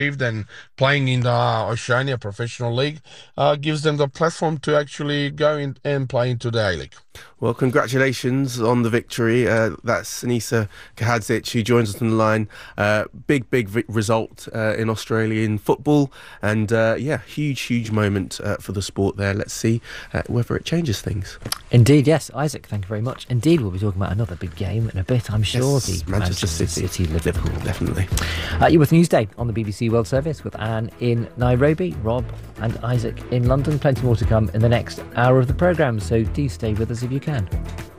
and playing in the Oceania Professional League gives them the platform to actually go in and play into the A-League. Well, congratulations on the victory. That's Anisa Kahadzic, who joins us on the line. Big result in Australian football. And huge moment for the sport there. Let's see whether it changes things. Indeed, yes. Isaac, thank you very much. Indeed, we'll be talking about another big game in a bit, I'm sure. Yes, the Manchester City, Liverpool. Definitely. You're with Newsday on the BBC World Service with Anne in Nairobi, Rob and Isaac in London. Plenty more to come in the next hour of the programme, so do stay with us if you can.